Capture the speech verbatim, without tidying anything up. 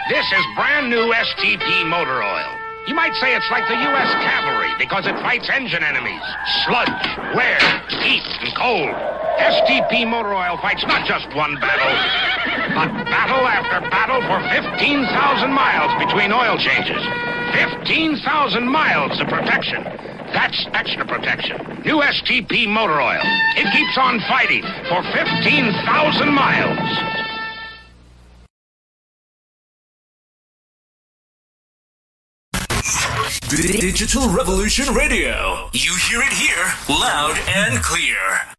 This is brand new S T P motor oil. You might say it's like the U S cavalry because it fights engine enemies. Sludge, wear, heat, and cold. S T P motor oil fights not just one battle, but battle after battle for fifteen thousand miles between oil changes. fifteen thousand miles of protection. That's extra protection. New S T P motor oil. It keeps on fighting for fifteen thousand miles. Digital Revolution Radio. You hear it here, loud and clear.